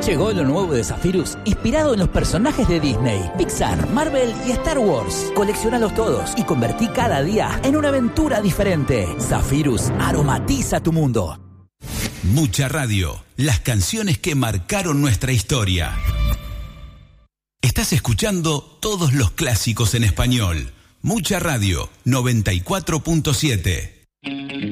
Llegó lo nuevo de Zephyrus, inspirado en los personajes de Disney, Pixar, Marvel y Star Wars. Coleccionalos todos y convertí cada día en una aventura diferente. Zephyrus aromatiza tu mundo. Mucha Radio, las canciones que marcaron nuestra historia. Estás escuchando todos los clásicos en español. Mucha Radio, 94.7.